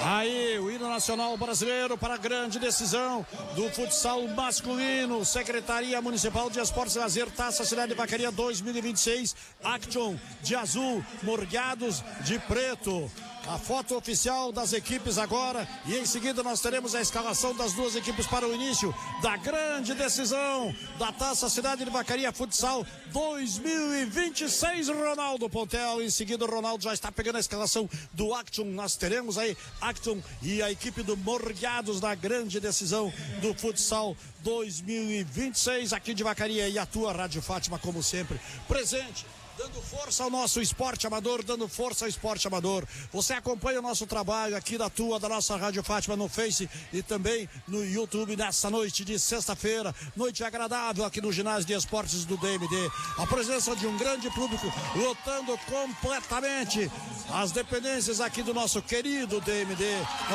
Aí, o hino nacional brasileiro para a grande decisão do futsal masculino. Secretaria Municipal de Esportes e Lazer, Taça Cidade de Vacaria 2026. Action de azul, Morgados de preto. A foto oficial das equipes agora, e em seguida nós teremos a escalação das duas equipes para o início da grande decisão da Taça Cidade de Vacaria Futsal 2026. Ronaldo Pontel, em seguida o Ronaldo já está pegando a escalação do Action. Nós teremos aí Action e a equipe do Morgados na grande decisão do Futsal 2026 aqui de Vacaria, e a tua Rádio Fátima, como sempre, presente, dando força ao nosso esporte amador, dando força ao esporte amador. Você acompanha o nosso trabalho aqui da nossa Rádio Fátima no Face e também no YouTube nessa noite de sexta-feira, noite agradável aqui no ginásio de esportes do DMD. A presença de um grande público lotando completamente as dependências aqui do nosso querido DMD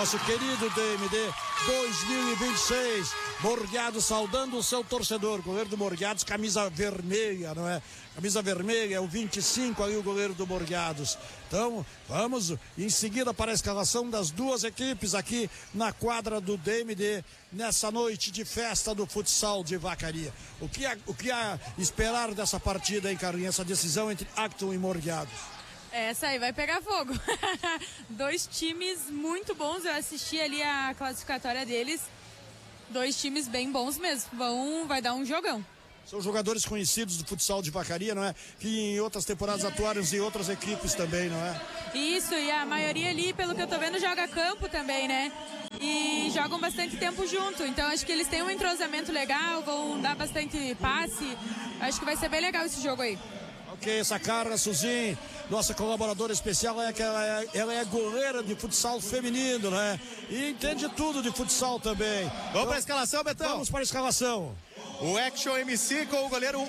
2026. Morgados saudando o seu torcedor, goleiro do Morgados, camisa vermelha, não é? Camisa vermelha, é o 25 ali, o goleiro do Morgados. Então, vamos em seguida para a escalação das duas equipes aqui na quadra do DMD, nessa noite de festa do futsal de Vacaria. O que há esperar dessa partida, hein, Carlinhos? Essa decisão entre Acton e Morgados. Essa aí vai pegar fogo. Dois times muito bons, eu assisti ali a classificatória deles. Dois times bem bons mesmo, vai dar um jogão. São jogadores conhecidos do futsal de Vacaria, não é? Que em outras temporadas atuaram em outras equipes também, não é? Isso, e a maioria ali, pelo que eu tô vendo, joga campo também, né? E jogam bastante tempo junto, então acho que eles têm um entrosamento legal, vão dar bastante passe. Acho que vai ser bem legal esse jogo aí. Ok, essa Carla Suzin, nossa colaboradora especial, ela é goleira de futsal feminino, né? E entende tudo de futsal também. Vamos para a escalação, Betão? Vamos para a escalação. O Action MC com o goleiro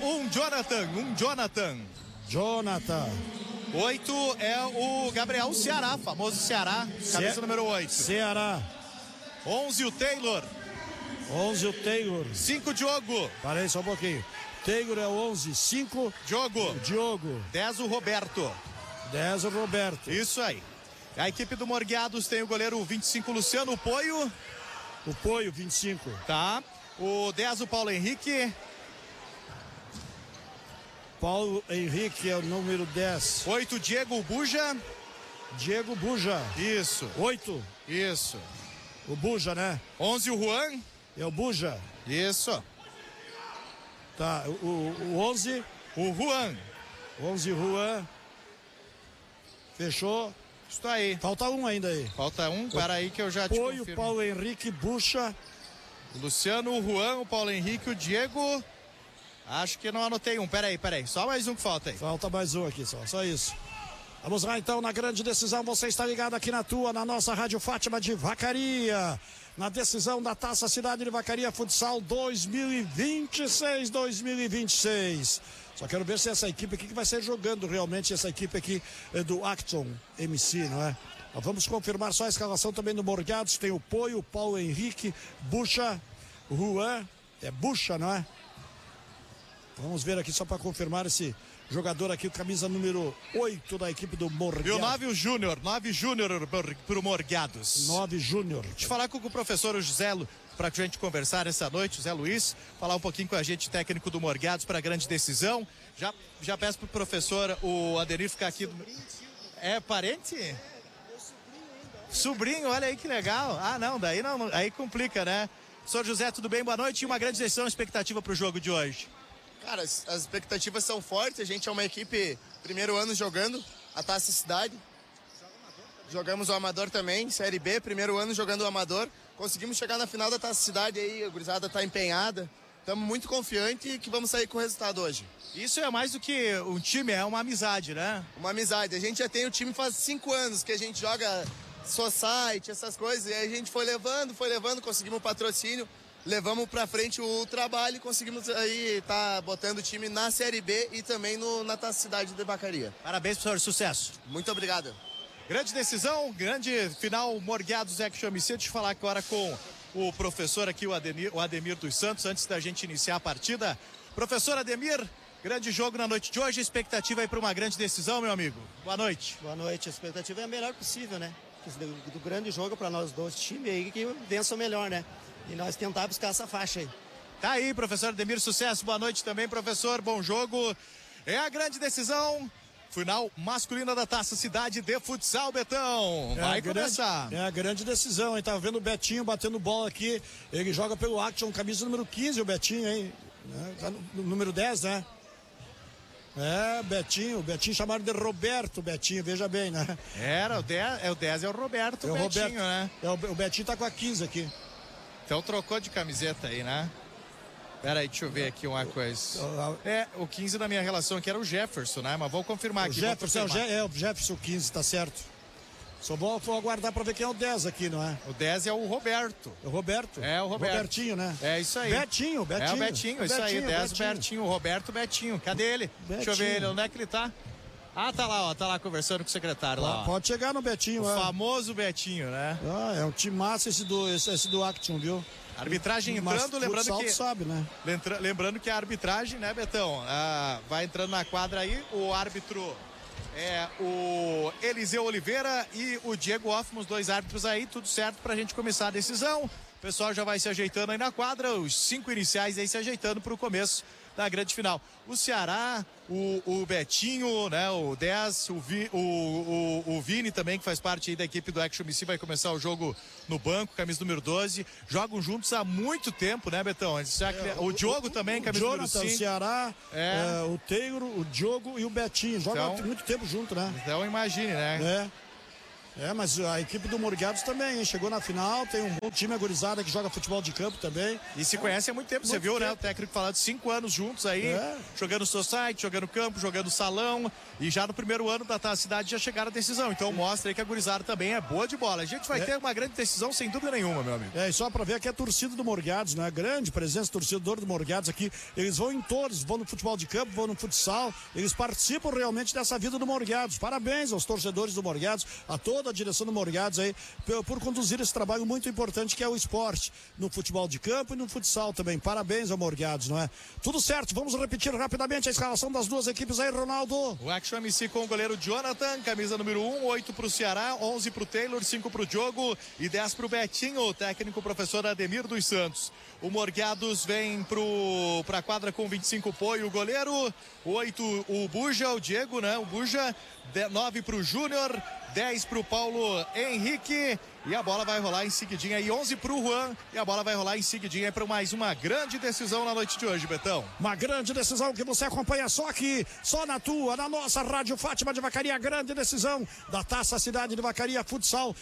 Jonathan. 8 é o Gabriel Ceará, famoso Ceará, camisa número 8. Ceará. 11 o Taylor. 5 Diogo. Parei só um pouquinho. Taylor é o 11, 5 Diogo. 10 o Roberto. Isso aí. A equipe do Morgados tem o goleiro 25 Luciano, o Poio. 25. Tá. O 10 o Paulo Henrique. Paulo Henrique é o número 10. 8 Diego Buja. Isso. 8. Isso. O Buja, né? 11 o Juan. É o Buja. Isso. Tá, o 11. O Juan. 11 Juan. Fechou. Isso aí. Falta um ainda aí. Falta um, para aí que eu já te confirmo. O Paulo Henrique, Bucha. O Luciano, o Juan, o Paulo Henrique, o Diego. Acho que não anotei um. Peraí. Só mais um que falta aí. Falta mais um aqui, só isso. Vamos lá então na grande decisão. Você está ligado aqui na nossa Rádio Fátima de Vacaria. Na decisão da Taça Cidade de Vacaria Futsal 2026. Só quero ver se essa equipe aqui que vai ser jogando realmente, essa equipe aqui do Action MC, não é? Nós vamos confirmar só a escalação também do Morgados. Tem o Poio, o Paulo Henrique, Bucha, Juan. É Bucha, não é? Vamos ver aqui só para confirmar esse jogador aqui, o camisa número 8 da equipe do Morgados. E o 9 Júnior pro Morgados. 9 Júnior. Deixa eu falar com o professor José, para a gente conversar essa noite, José Luiz, falar um pouquinho com a gente, técnico do Morgados, para a grande decisão. Já peço pro professor, o Adenir, ficar aqui. É parente? Sobrinho, olha aí que legal. Ah, não, daí não, aí complica, né? Senhor José, tudo bem? Boa noite e uma grande decisão, expectativa pro jogo de hoje. Cara, as expectativas são fortes, a gente é uma equipe, primeiro ano jogando a Taça Cidade. Jogamos o Amador também, Série B, primeiro ano jogando o Amador. Conseguimos chegar na final da Taça Cidade aí, a gurizada tá empenhada. Estamos muito confiantes que vamos sair com o resultado hoje. Isso é mais do que um time, é uma amizade, né? Uma amizade, a gente já tem o time faz 5 anos que a gente joga society, essas coisas, e aí a gente foi levando, conseguimos patrocínio. Levamos pra frente o trabalho e conseguimos aí tá botando o time na Série B e também na Taça Cidade de Vacaria. Parabéns, professor, sucesso. Muito obrigado. Grande decisão, grande final, Morgados Action MC. Deixa eu falar agora com o professor aqui, o Ademir dos Santos, antes da gente iniciar a partida. Professor Ademir, Grande jogo na noite de hoje, expectativa aí para uma grande decisão, meu amigo. Boa noite. Boa noite, a expectativa é a melhor possível, né? Do grande jogo para nós dois times aí que vençam melhor, né? E nós tentar buscar essa faixa aí. Tá aí, professor Ademir, sucesso, boa noite também, professor, bom jogo. É a grande decisão, final masculina da Taça Cidade de Futsal, Betão. Vai começar. É a grande decisão, hein? Tava vendo o Betinho batendo bola aqui, ele joga pelo Action, camisa número 15, o Betinho, hein? Tá no número 10, né? É, Betinho chamaram de Roberto Betinho, veja bem, né? O 10 é o Roberto é o Betinho, Roberto, né? O Betinho tá com a 15 aqui. Então trocou de camiseta aí, né? Pera aí, deixa eu ver aqui uma coisa. O 15 da minha relação aqui era o Jefferson, né? Mas vou confirmar aqui. O Jefferson 15, tá certo. Só vou aguardar pra ver quem é o 10 aqui, não é? O 10 é o Roberto. O Roberto? É o Roberto. Robertinho, né? É isso aí. Betinho. É o Betinho, isso aí. 10 Betinho. O Roberto Betinho. Cadê ele? Deixa eu ver ele. Onde é que ele tá? Ah, tá lá, ó. Tá lá conversando com o secretário lá. Ó. Pode chegar no Betinho, o famoso Betinho, né? É um time massa esse do Action, viu? Arbitragem entrando, lembrando que. Sabe, né? Lembrando que a arbitragem, né, Betão? Vai entrando na quadra aí, o árbitro é o Eliseu Oliveira e o Diego Hoffman, os dois árbitros aí, tudo certo pra gente começar a decisão. O pessoal já vai se ajeitando aí na quadra, os 5 iniciais aí se ajeitando pro começo da grande final. O Ceará, o Betinho, né, o 10, o Vini também, que faz parte aí da equipe do Action BC, vai começar o jogo no banco, camisa número 12. Jogam juntos há muito tempo, né, Betão? O Diogo também, camisa número 5. O Ceará, o Teiro, o Diogo e o Betinho. Jogam há muito tempo junto, né? Então imagine, né? Mas a equipe do Morgados também, hein? Chegou na final, tem um bom time agorizada que joga futebol de campo também. E se conhece há muito tempo, você viu, né? O técnico falando de 5 anos juntos aí, jogando society, jogando campo, jogando salão. E já no primeiro ano da Taça Cidade já chegaram à decisão. Então mostra aí que a gurizada também é boa de bola. A gente vai ter uma grande decisão, sem dúvida nenhuma, meu amigo. E só pra ver aqui a torcida do Morgados, né? Grande presença, torcedor do Morgados aqui. Eles vão em todos, vão no futebol de campo, vão no futsal. Eles participam realmente dessa vida do Morgados. Parabéns aos torcedores do Morgados, a toda a direção do Morgados aí, por conduzir esse trabalho muito importante que é o esporte, no futebol de campo e no futsal também. Parabéns ao Morgados, não é? Tudo certo, vamos repetir rapidamente a escalação das duas equipes aí, Ronaldo. O Action MC com o goleiro Jonathan, camisa número 1, 8 pro Ceará, 11 pro Taylor, 5 pro Diogo e 10 pro Betinho, o técnico professor Ademir dos Santos. O Morgados vem pra quadra com 25 Poi, o goleiro, 8 o Buja, o Diego, né? O Buja, 9 pro Júnior, 10 pro Paulo Henrique e a bola vai rolar em seguidinha e 11 pro Juan e a bola vai rolar em seguidinha para mais uma grande decisão na noite de hoje, Betão. Uma grande decisão que você acompanha só aqui, só na nossa Rádio Fátima de Vacaria, grande decisão da Taça Cidade de Vacaria Futsal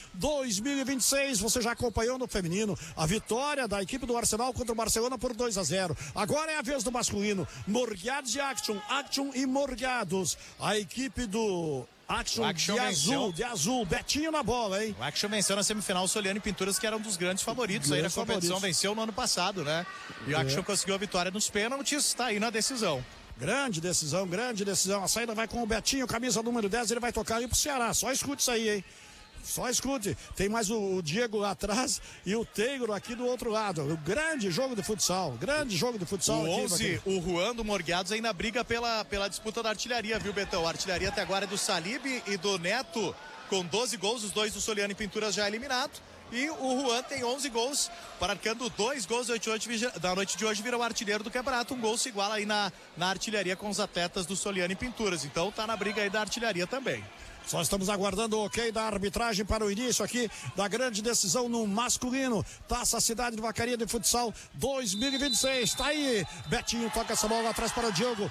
2026. Você já acompanhou no feminino a vitória da equipe do Arsenal contra o Barcelona por 2-0. Agora é a vez do masculino, Morgados e Action e Morgados. A equipe do Action de azul, Betinho na bola, hein? O Action venceu na semifinal o Soliane Pinturas, que era um dos grandes favoritos aí na competição, venceu no ano passado, né? E o Action conseguiu a vitória nos pênaltis, está aí na decisão. Grande decisão. A saída vai com o Betinho, camisa número 10, ele vai tocar ali pro Ceará. Só escute isso aí, hein? Só escute, tem mais o Diego lá atrás e o Teiro aqui do outro lado. O grande jogo de futsal, O 11, o Juan do Morgados ainda briga pela disputa da artilharia, viu, Betão? A artilharia até agora é do Salib e do Neto, com 12 gols, os dois do Soliane Pinturas já eliminado. E o Juan tem 11 gols, marcando 2 gols da noite de hoje, vira o artilheiro do campeonato. Um gol se iguala aí na artilharia com os atletas do Soliane Pinturas. Então tá na briga aí da artilharia também. Só estamos aguardando o ok da arbitragem para o início aqui da grande decisão no masculino. Taça Cidade de Vacaria de Futsal 2026. Tá aí. Betinho toca essa bola atrás para o Diogo.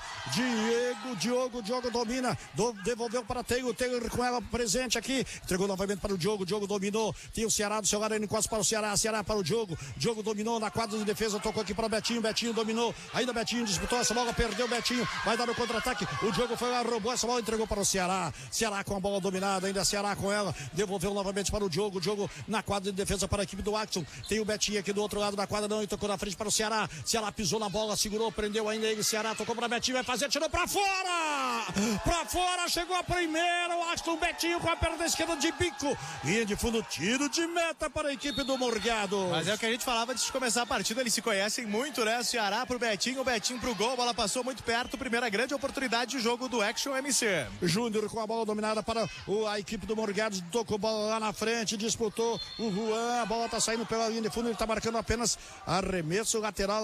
Diogo domina. Devolveu para Taylor com ela presente aqui. Entregou novamente para o Diogo. Diogo dominou. Tem o Ceará do seu lado, encosta para o Ceará. Ceará para o Diogo. Diogo dominou na quadra de defesa. Tocou aqui para o Betinho. Betinho dominou. Ainda Betinho disputou essa bola. Perdeu o Betinho. Vai dar o contra-ataque. O Diogo foi lá, roubou essa bola, entregou para o Ceará. Ceará com a bola bola dominada, ainda Ceará com ela, devolveu novamente para o Diogo, Diogo na quadra de defesa para a equipe do Action, tem o Betinho aqui do outro lado da quadra, não, e tocou na frente para o Ceará, Ceará pisou na bola, segurou, prendeu ainda ele, Ceará tocou para Betinho, vai fazer, tirou para fora, chegou a primeira, o Action, Betinho com a perna esquerda de bico, linha de fundo, tiro de meta para a equipe do Morgado. Mas é o que a gente falava antes de começar a partida, eles se conhecem muito, né? Ceará pro Betinho, o Betinho pro gol, a bola passou muito perto, primeira grande oportunidade de jogo do Action MC. Júnior com a bola dominada para a equipe do Morgados, tocou bola lá na frente, disputou o Juan, a bola tá saindo pela linha de fundo, ele tá marcando apenas arremesso lateral,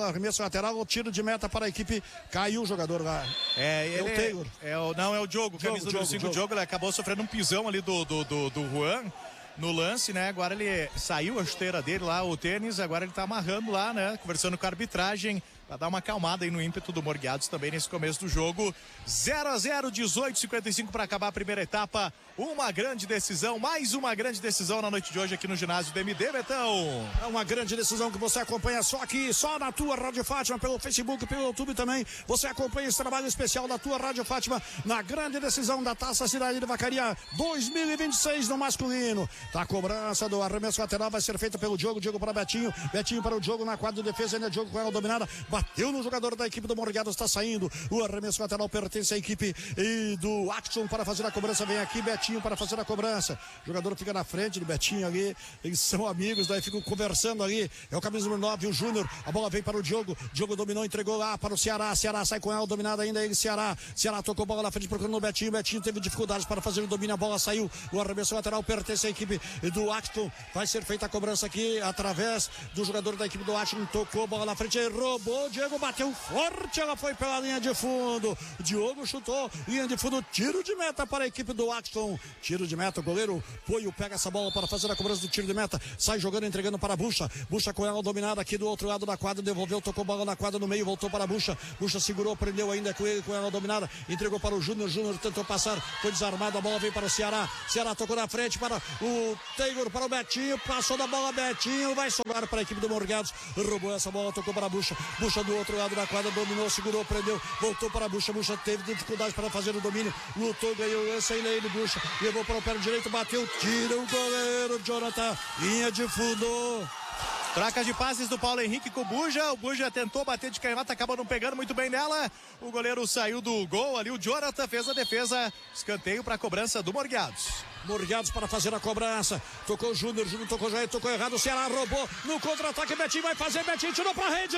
o tiro de meta para a equipe, caiu o jogador lá. O Taylor. Não, é o Diogo, camisa do 5, Diogo, ele acabou sofrendo um pisão ali do Juan no lance, né? Agora ele saiu a chuteira dele lá, o tênis, agora ele tá amarrando lá, né? Conversando com a arbitragem, para dar uma acalmada aí no ímpeto do Morgados também nesse começo do jogo. 0-0, 18:55 para acabar a primeira etapa. Uma grande decisão, mais uma grande decisão na noite de hoje aqui no ginásio do MD, Betão. É uma grande decisão que você acompanha só aqui, só na tua Rádio Fátima, pelo Facebook, pelo YouTube também. Você acompanha esse trabalho especial da tua Rádio Fátima na grande decisão da Taça Cidade de Vacaria 2026 no masculino. Tá a cobrança do arremesso lateral, vai ser feita pelo Diogo, Diogo para Betinho, Betinho para o Diogo na quadra de defesa, ainda Diogo com ela dominada, bateu no jogador da equipe do Morgados, está saindo, o arremesso lateral pertence à equipe do Action para fazer a cobrança, vem aqui Betinho para fazer a cobrança, o jogador fica na frente do Betinho ali, eles são amigos, daí ficam conversando ali, é o camisa número 9, o Júnior, a bola vem para o Diogo, Diogo dominou, entregou lá para o Ceará, Ceará sai com ela dominada ainda, ele Ceará tocou bola na frente procurando o Betinho, Betinho teve dificuldades para fazer o domínio, a bola saiu, o arremesso lateral pertence à equipe do Action, vai ser feita a cobrança aqui através do jogador da equipe do Action, tocou bola na frente, roubou, Diego bateu forte, ela foi pela linha de fundo, Diogo chutou, linha de fundo, tiro de meta para a equipe do Action, tiro de meta, o goleiro Poio pega essa bola para fazer a cobrança do tiro de meta, sai jogando, entregando para a Bucha com ela dominada aqui do outro lado da quadra, devolveu, tocou bola na quadra no meio, voltou para a Bucha segurou, prendeu ainda com ele, com ela dominada, entregou para o Júnior tentou passar, foi desarmado, a bola veio para o Ceará tocou na frente para o Taylor, para o Betinho, passou da bola, Betinho vai sobrar para a equipe do Morgados, roubou essa bola, tocou para a Bucha do outro lado da quadra, dominou, segurou, prendeu, voltou para a Bucha teve dificuldade para fazer o domínio, lutou, ganhou o lance ainda ele, Bucha, levou para o pé direito, bateu, tira o goleiro, Jonathan, linha de fundo. Troca de passes do Paulo Henrique com o Buja tentou bater de canhota, acabou não pegando muito bem nela, o goleiro saiu do gol ali, o Jonathan fez a defesa, escanteio para a cobrança do Morgados para fazer a cobrança, tocou o Júnior tocou já, tocou errado, o Ceará roubou no contra-ataque, Betinho vai fazer, Betinho tirou pra rede,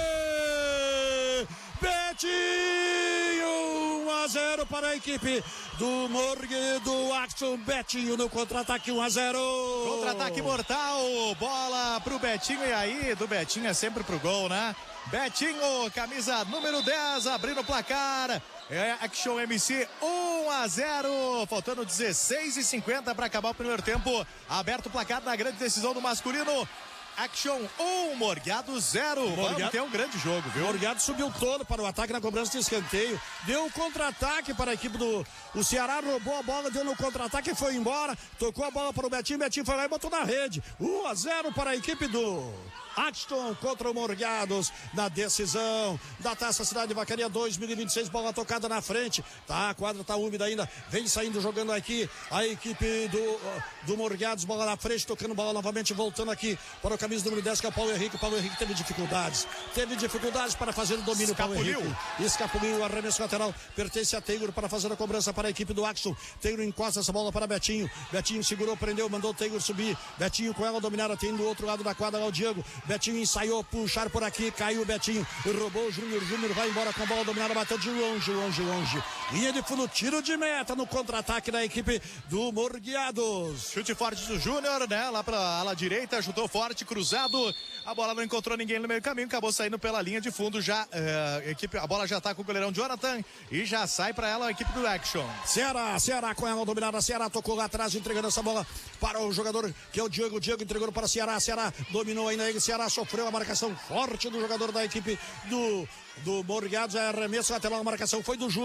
Betinho 1-0 para a equipe do Action, Betinho no contra-ataque 1-0. Contra-ataque mortal, bola pro Betinho, e aí do Betinho é sempre pro gol, né? Betinho, camisa número 10, abrindo o placar. Action MC 1-0, faltando 16:50 para acabar o primeiro tempo. Aberto o placar na grande decisão do masculino. Action 1, Morgado 0. Vamos ter um grande jogo, viu? Morgado subiu todo para o ataque na cobrança de escanteio. Deu um contra-ataque para a equipe o Ceará, roubou a bola, deu no contra-ataque e foi embora. Tocou a bola para o Betinho foi lá e botou na rede. 1-0 para a equipe do Action contra o Morgados na decisão da Taça Cidade de Vacaria 2026, bola tocada na frente, tá, a quadra tá úmida ainda, vem saindo, jogando aqui a equipe do Morgados, bola na frente, tocando bola novamente, voltando aqui para o camisa número 10, que é o Paulo Henrique teve dificuldades para fazer o domínio, escapuliu, o arremesso lateral pertence a Taylor para fazer a cobrança para a equipe do Action, Taylor encosta essa bola para Betinho segurou, prendeu, mandou o Taylor subir, Betinho com ela dominada, tem do outro lado da quadra lá o Diego, Betinho ensaiou, puxar por aqui, caiu o Betinho, roubou o Júnior vai embora com a bola dominada, bateu de longe, linha de fundo, tiro de meta no contra-ataque da equipe do Morgados. Chute forte do Júnior, né, lá pra ala direita, chutou forte, cruzado, a bola não encontrou ninguém no meio caminho, acabou saindo pela linha de fundo, a bola já tá com o goleirão Jonathan e já sai pra ela a equipe do Action. Ceará com ela dominada, Ceará tocou lá atrás, entregando essa bola para o jogador que é o Diego entregou para Ceará dominou ainda ele, Ceará sofreu a marcação forte do jogador da equipe do Morgados, arremesso lateral, a marcação foi do Júnior, hein?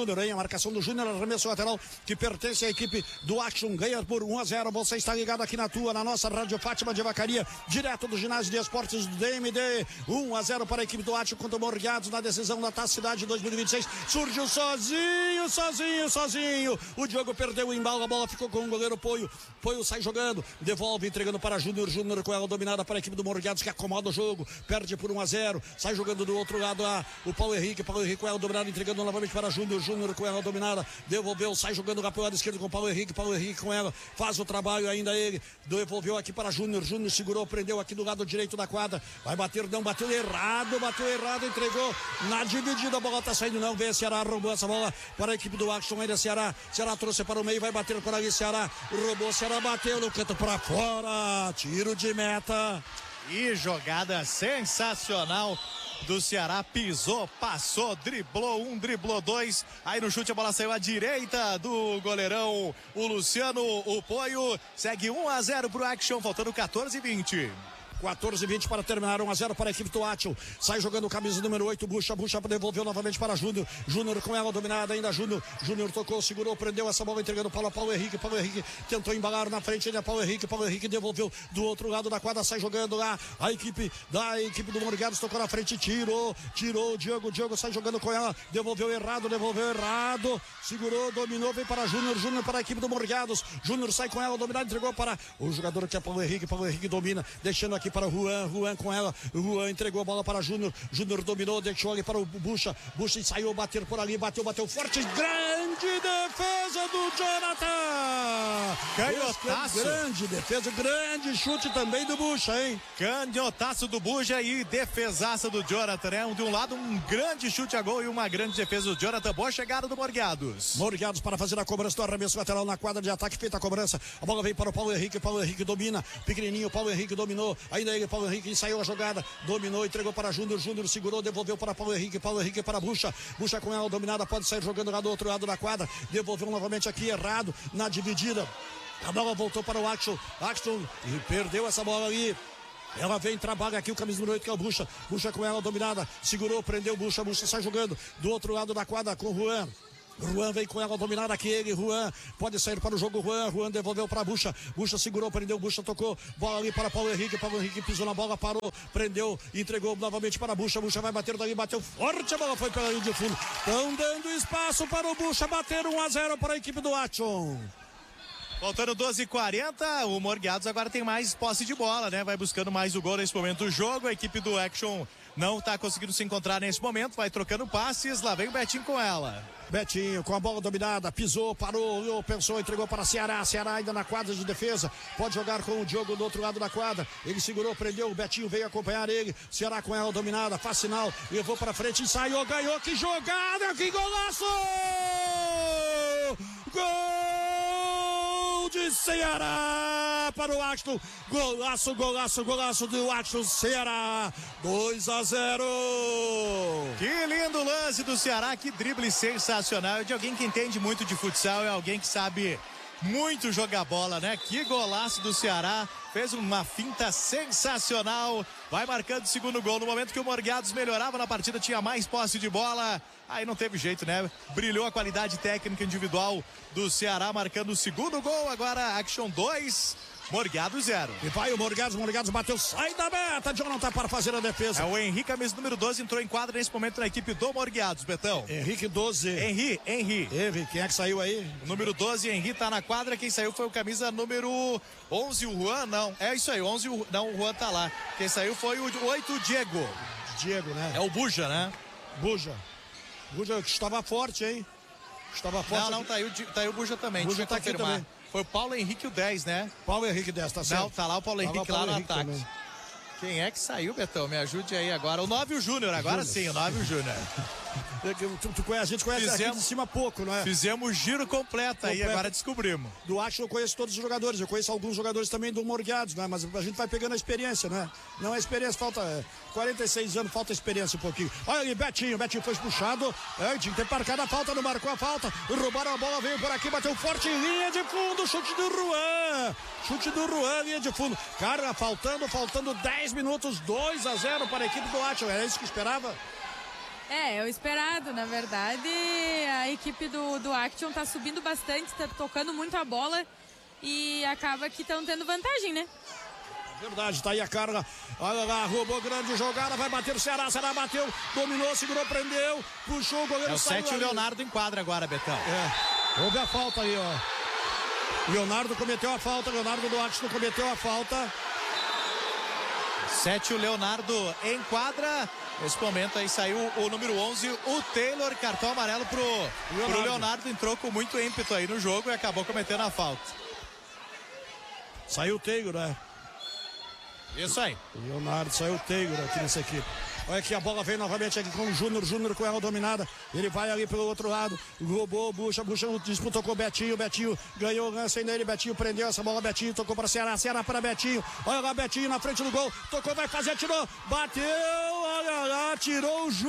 marcação do Júnior, arremesso lateral que pertence à equipe do Action, ganha por 1-0. Você está ligado aqui na nossa Rádio Fátima de Vacaria, direto do ginásio de esportes do DMD. 1-0 para a equipe do Action contra o Morgados na decisão da Taça Cidade 2026. Surgiu sozinho. O Diogo perdeu o embalo, a bola ficou com o goleiro Poio. Poio sai jogando, devolve, entregando para Júnior. Júnior com ela dominada para a equipe do Morgados, que acomoda o jogo, perde por 1-0. Sai jogando do outro lado o Paulo Henrique com ela dominada, entregando novamente para Júnior. Júnior com ela dominada, devolveu, sai jogando lá pelo lado esquerdo com o Paulo Henrique com ela, faz o trabalho ainda ele, devolveu aqui para Júnior. Júnior segurou, prendeu aqui do lado direito da quadra, vai bater, não, bateu errado, entregou na dividida, a bola tá saindo, não, vem Ceará, roubou essa bola para a equipe do Action, ainda Ceará trouxe para o meio, vai bater por ali, Ceará roubou, Ceará bateu no canto para fora, tiro de meta. E jogada sensacional do Ceará, pisou, passou, driblou um, driblou dois, aí no chute a bola saiu à direita do goleirão, o Luciano, o Poio, segue 1-0 pro Action, faltando 14:20. 14:20 para terminar, 1-0 para a equipe do Action. Sai jogando camisa número 8, Bucha devolveu novamente para Júnior. Júnior com ela dominada ainda, Júnior tocou, segurou, prendeu essa bola, entregando para Paulo Henrique. Paulo Henrique tentou embalar na frente, ainda Paulo Henrique devolveu do outro lado da quadra, sai jogando lá. A equipe do Morgados tocou na frente, tirou o Diogo sai jogando com ela, devolveu errado, segurou, dominou, vem para Júnior para a equipe do Morgados. Júnior sai com ela dominada, entregou para o jogador que é Paulo Henrique domina, deixando aqui para o Juan com ela, Juan entregou a bola para Júnior dominou, deixou ali para o Bucha saiu, bater por ali, bateu forte, grande defesa do Jonathan, canhotaço, grande defesa, grande chute também do Bucha, hein? Canhotaço do Bucha e defesaça do Jonathan, né? De um lado um grande chute a gol e uma grande defesa do Jonathan. Boa chegada do Morgados para fazer a cobrança do arremesso lateral na quadra de ataque, feita a cobrança, a bola vem para o Paulo Henrique domina, pequenininho, Paulo Henrique dominou, ainda ele, Paulo Henrique saiu a jogada, dominou, entregou para Júnior segurou, devolveu para Paulo Henrique para Bucha com ela dominada, pode sair jogando lá do outro lado da quadra, devolveu novamente aqui errado na dividida, a bola voltou para o Action e perdeu essa bola ali. Ela vem, trabalha aqui o camisa número 8, que é o Bucha com ela dominada, segurou, prendeu Bucha sai jogando do outro lado da quadra com o Juan vem com ela dominada aqui, ele, Juan, pode sair para o jogo, Juan devolveu para Bucha segurou, prendeu, Bucha tocou, bola ali para Paulo Henrique pisou na bola, parou, prendeu, entregou novamente para Bucha vai bater dali, bateu forte, a bola foi pela linha de fundo, estão dando espaço para o Bucha bater 1-0 para a equipe do Action. Faltando 12:40, o Morgados agora tem mais posse de bola, né? Vai buscando mais o gol nesse momento do jogo. A equipe do Action não está conseguindo se encontrar nesse momento, vai trocando passes. Lá vem o Betinho com ela. Betinho com a bola dominada, pisou, parou, pensou, entregou para Ceará ainda na quadra de defesa, pode jogar com o Diogo do outro lado da quadra, ele segurou, prendeu, o Betinho veio acompanhar ele, Ceará com ela dominada, faz sinal, levou para frente, ensaiou, ganhou, que jogada, que golaço! Gol de Ceará para o Action, golaço do Action, Ceará, 2-0. Que lindo lance do Ceará, que drible sensacional, de alguém que entende muito de futsal, é alguém que sabe muito jogar bola, né? Que golaço do Ceará, fez uma finta sensacional, vai marcando o segundo gol, no momento que o Morgados melhorava na partida, tinha mais posse de bola, aí não teve jeito, né? Brilhou a qualidade técnica individual do Ceará, marcando o segundo gol, agora Action 2, Morgados 0. E vai o Morgados bateu, sai da meta, Jonathan para fazer a defesa. É o Henrique, camisa número 12, entrou em quadra nesse momento na equipe do Morgados, Betão. Henrique 12. Henri, quem é que saiu aí? O número 12, Henri, tá na quadra, quem saiu foi o camisa número 11, o Juan, não, é isso aí, 11, não, o Juan tá lá. Quem saiu foi o 8, o Diego, né? É o Buja, né? Buja que estava forte, hein? Estava forte. Não, tá aí o Buja também, Buja tá aqui também. Foi o Paulo Henrique o 10, né? Paulo Henrique 10, tá certo. Não, tá lá o Paulo Henrique lá no ataque. Também. Quem é que saiu, Betão? Me ajude aí agora. O 9 e o Júnior, agora sim, o 9 e o Júnior. A gente conhece aqui de cima pouco, não é? Fizemos giro completo aí, agora descobrimos. Do Action eu conheço todos os jogadores, eu conheço alguns jogadores também do Morgados, né? Mas a gente vai pegando a experiência, né? Não é experiência, falta 46 anos, falta experiência um pouquinho. Olha ali, Betinho foi expulsado, tinha que ter marcado a falta, não marcou a falta, roubaram a bola, veio por aqui, bateu forte em linha de fundo, chute do Juan, linha de fundo. Cara, faltando 10 minutos, 2-0 para a equipe do Action, era isso que esperava? É o esperado, na verdade, a equipe do Action tá subindo bastante, tá tocando muito a bola e acaba que estão tendo vantagem, né? Verdade, tá aí a carga. Olha lá, roubou grande jogada, vai bater o Ceará bateu, dominou, segurou, prendeu, puxou o goleiro. É o 7 o Leonardo enquadra agora, Betão. Houve a falta aí, ó. Leonardo cometeu a falta, Leonardo do Action cometeu a falta. 7 o Leonardo enquadra. Nesse momento aí saiu o número 11, o Taylor, cartão amarelo pro Leonardo, entrou com muito ímpeto aí no jogo e acabou cometendo a falta. Saiu o Taylor, né? Isso aí. O Leonardo saiu o Taylor aqui nessa equipe. Olha aqui, a bola vem novamente aqui com o Júnior com ela dominada. Ele vai ali pelo outro lado, roubou, Bucha disputou com o Betinho ganhou o lance nele, Betinho prendeu essa bola, Betinho tocou para Ceará para Betinho. Olha lá, Betinho na frente do gol, tocou, vai fazer, tirou, bateu, olha lá, tirou o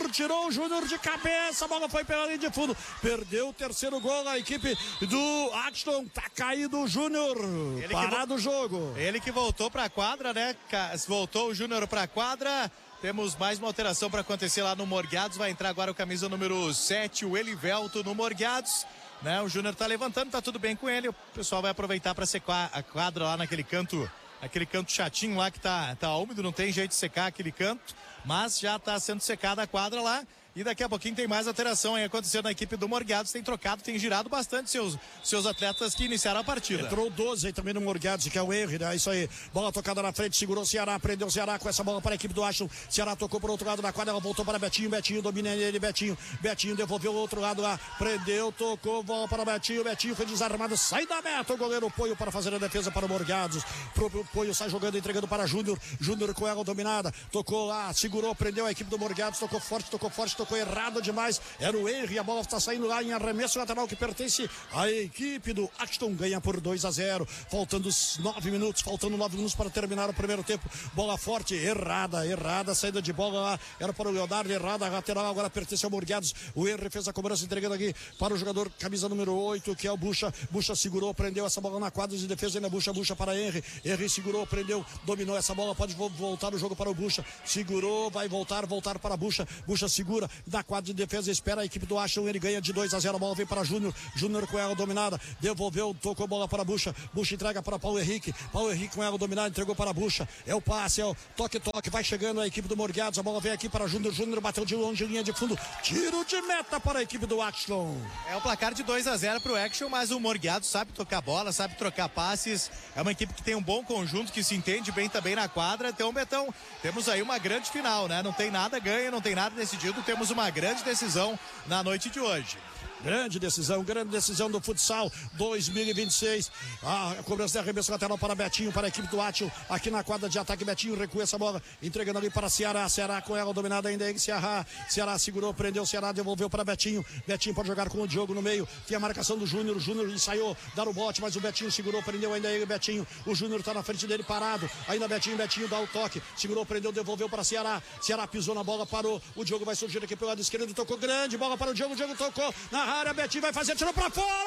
Júnior de cabeça, a bola foi pela linha de fundo, perdeu o terceiro gol, a equipe do Action, tá caído o Júnior, parado o jogo. Ele que voltou para a quadra, né? Voltou o Júnior para a quadra. Temos mais uma alteração para acontecer lá no Morgados. Vai entrar agora o camisa número 7, o Elivelto no Morgados. Né? O Júnior tá levantando, tá tudo bem com ele. O pessoal vai aproveitar para secar a quadra lá naquele canto chatinho lá que tá úmido, não tem jeito de secar aquele canto. Mas já tá sendo secada a quadra lá. E daqui a pouquinho tem mais alteração aí acontecendo na equipe do Morgados. Tem trocado, tem girado bastante seus atletas que iniciaram a partida. Entrou 12 aí também no Morgados, que é o Henry, né? Isso aí. Bola tocada na frente, segurou o Ceará, prendeu o Ceará com essa bola para a equipe do Action. Ceará tocou para o outro lado da quadra, ela voltou para Betinho domina ele, Betinho devolveu o outro lado lá, prendeu, tocou, bola para Betinho foi desarmado, sai da meta, o goleiro Poio para fazer a defesa para o Morgados. O Poio sai jogando, entregando para Júnior com ela dominada, tocou lá, segurou, prendeu a equipe do Morgados, tocou forte, tocou errado demais, era o Henry, a bola está saindo lá em arremesso lateral que pertence à equipe do Action, ganha por 2-0, faltando 9 minutos para terminar o primeiro tempo, bola forte, errada, saída de bola lá, era para o Leonardo, errada, a lateral agora pertence ao Morgados, o Henry fez a cobrança, entregando aqui para o jogador camisa número 8, que é o Bucha segurou, prendeu essa bola na quadra de defesa, ainda Bucha para Henry segurou, prendeu, dominou essa bola, pode voltar o jogo para o Bucha, segurou, vai voltar para Bucha segura, da quadra de defesa, espera a equipe do Action, ele ganha de 2-0, a bola vem para Júnior com ela dominada, devolveu, tocou a bola para Bucha entrega para Paulo Henrique com ela dominada, entregou para Bucha, é o passe, é o toque, vai chegando a equipe do Morgados, a bola vem aqui para Júnior bateu de longe, linha de fundo, tiro de meta para a equipe do Action. É um placar de 2-0 pro Action, mas o Morgados sabe tocar bola, sabe trocar passes, é uma equipe que tem um bom conjunto, que se entende bem também na quadra, então, Betão, temos aí uma grande final, né? Não tem nada ganho, não tem nada decidido, temos uma grande decisão na noite de hoje. Grande decisão do futsal 2026. A cobrança de arremesso lateral para Betinho, para a equipe do Action. Aqui na quadra de ataque, Betinho recua essa bola, entregando ali para Ceará. Ceará com ela dominada ainda aí, Ceará segurou, prendeu, Ceará devolveu para Betinho. Betinho pode jogar com o Diogo no meio. Tem a marcação do Júnior ensaiou dar o bote, mas o Betinho segurou, prendeu ainda ele, Betinho. O Júnior está na frente dele parado. Ainda Betinho dá o toque. Segurou, prendeu, devolveu para Ceará. Ceará pisou na bola, parou. O Diogo vai surgir aqui pelo lado esquerdo, tocou grande, bola para o Diogo tocou na área, Betinho vai fazer, tirou pra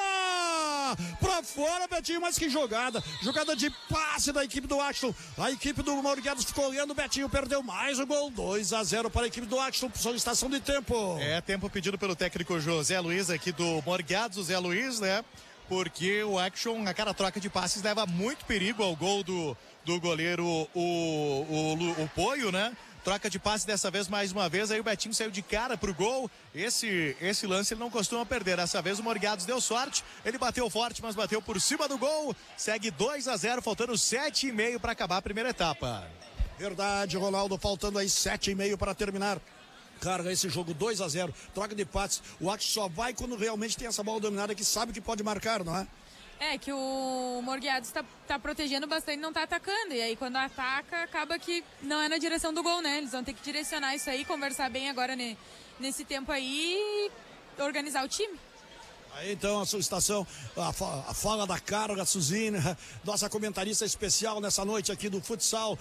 fora, Betinho, mas que jogada de passe da equipe do Action, a equipe do Morgados ficou olhando, Betinho perdeu mais o gol, 2-0 para a equipe do Action, solicitação de tempo. É, tempo pedido pelo técnico José Luiz aqui do Morgados, o Zé Luiz, né, porque o Action, a cada troca de passes leva muito perigo ao gol do goleiro, o Poio, né? Troca de passe dessa vez, mais uma vez, aí o Betinho saiu de cara pro gol, esse lance ele não costuma perder, dessa vez o Morgados deu sorte, ele bateu forte, mas bateu por cima do gol, segue 2-0, faltando 7,5 para acabar a primeira etapa. Verdade, Ronaldo, faltando aí 7,5 para terminar. Carga esse jogo 2-0, troca de passes, o Action só vai quando realmente tem essa bola dominada que sabe que pode marcar, não é? É que o Morgados tá protegendo bastante, não tá atacando. E aí quando ataca, acaba que não é na direção do gol, né? Eles vão ter que direcionar isso aí, conversar bem agora nesse tempo aí e organizar o time. Aí então a solicitação, a fala da Carla Suzine, nossa comentarista especial nessa noite aqui do Futsal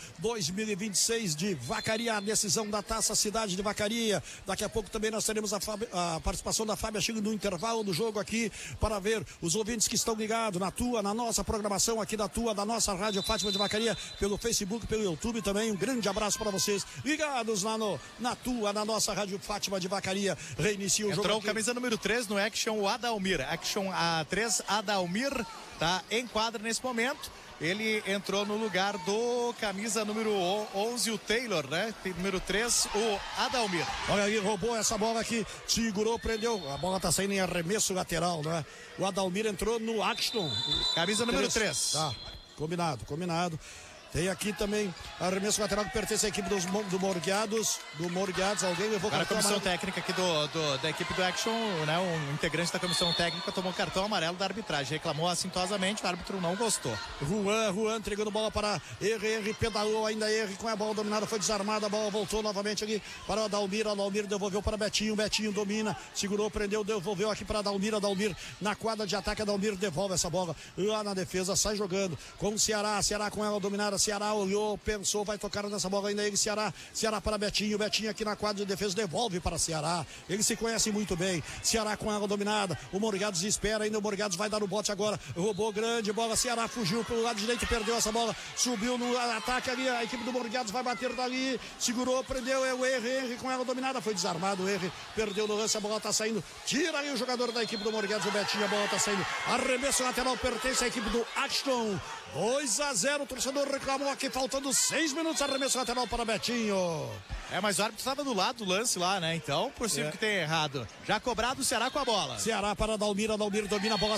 2026 de Vacaria, a decisão da Taça Cidade de Vacaria. Daqui a pouco também nós teremos a participação da Fábia Chico no intervalo do jogo aqui, para ver os ouvintes que estão ligados na nossa programação aqui da nossa Rádio Fátima de Vacaria, pelo Facebook, pelo YouTube também. Um grande abraço para vocês ligados lá na nossa Rádio Fátima de Vacaria. Reinicia o jogo. Entrou camisa número 3 no Action, o Adalmir. Action A3, Adalmir, tá em quadra nesse momento. Ele entrou no lugar do camisa número 11, o Taylor, né? Número 3, o Adalmir. Olha aí, roubou essa bola aqui, segurou, prendeu. A bola tá saindo em arremesso lateral, né? O Adalmir entrou no Action. Camisa número 3. Tá, combinado. Tem aqui também arremesso lateral que pertence à equipe do Morgueados. Alguém levou a comissão técnica aqui da equipe do Action, né? Um integrante da comissão técnica tomou cartão amarelo da arbitragem. Reclamou assintosamente, o árbitro não gostou. Juan entregando bola para Henry, pedalou ainda Henry com a bola dominada, foi desarmada, a bola voltou novamente aqui para o Adalmir. Adalmir devolveu para Betinho domina, segurou, prendeu, devolveu aqui para Adalmir na quadra de ataque. Adalmir devolve essa bola lá na defesa, sai jogando com o Ceará com ela dominada. Ceará olhou, pensou, vai tocar nessa bola ainda ele, Ceará para Betinho aqui na quadra de defesa, devolve para Ceará. Eles se conhecem muito bem. Ceará com ela dominada, o Morgados espera ainda, o Morgados vai dar o bote agora, roubou grande bola, Ceará fugiu pelo lado direito, perdeu essa bola, subiu no ataque ali, a equipe do Morgados vai bater dali, segurou, prendeu, é o Henry com ela dominada, foi desarmado, o Henry perdeu no lance, a bola tá saindo, tira aí o jogador da equipe do Morgados, o Betinho, a bola tá saindo, arremesso lateral, pertence à equipe do Action. 2-0, o torcedor reclamou aqui, faltando 6 minutos, arremesso lateral para Betinho. Mas o árbitro estava do lado do lance lá, né? Então, possível que tenha errado. Já cobrado o Ceará com a bola. Ceará para Adalmir domina, a bola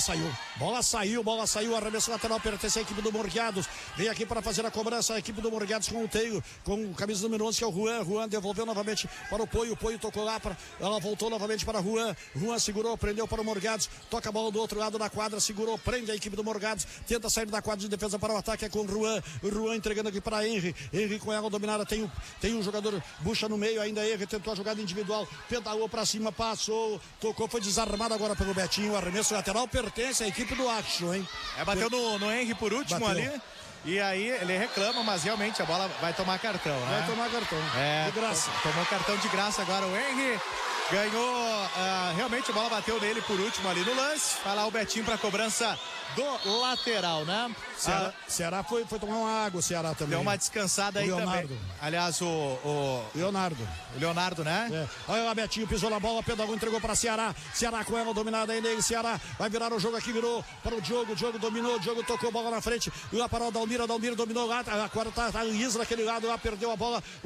saiu, arremesso lateral, pertence à equipe do Morgueados. Vem aqui para fazer a cobrança, a equipe do Morgueados com o Teio, com o camisa número 11, que é o Juan devolveu novamente para o Poio tocou lá, ela voltou novamente para Juan segurou, prendeu para o Morgueados, toca a bola do outro lado da quadra, segurou, prende a equipe do Morgueados, tenta sair da quadra de defesa para o ataque, é com o Juan entregando aqui para Henry com ela dominada, tem um jogador, bucha no meio ainda, Henry tentou a jogada individual, pedalou para cima, passou, tocou, foi desarmado agora pelo Betinho, o arremesso lateral pertence à equipe do Action, hein? Bateu no Henry por último ali, e aí ele reclama, mas realmente a bola vai tomar cartão, né? Vai tomar cartão, de graça. Tomou cartão de graça agora o Henry. Ganhou, realmente a bola bateu nele por último ali no lance. Vai lá o Betinho para cobrança do lateral, né? Ceará foi tomar uma água, o Ceará também. Deu uma descansada aí também. Aliás, o Leonardo, né? Olha lá, Betinho pisou na bola, pedalou, entregou para Ceará com ela dominada ainda, ele, Ceará vai virar o jogo aqui, virou para o Diogo dominou, Diogo tocou a bola na frente, lá para o Adalmir dominou lá, agora tá liso naquele lado lá, perdeu a bola.